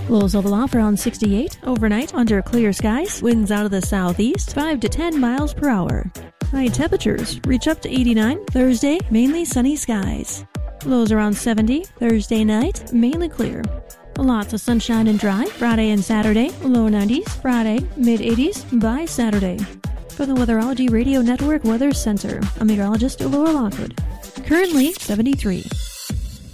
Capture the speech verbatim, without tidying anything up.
Lows level off around sixty-eight. Overnight, under clear skies. Winds out of the southeast, five to ten miles per hour. High temperatures reach up to eighty-nine. Thursday, mainly sunny skies. Lows around seventy. Thursday night, mainly clear. Lots of sunshine and dry. Friday and Saturday, low nineties. Friday, mid eighties by Saturday. For the Weatherology Radio Network Weather Center, I'm meteorologist Laura Lockwood. Currently seventy-three.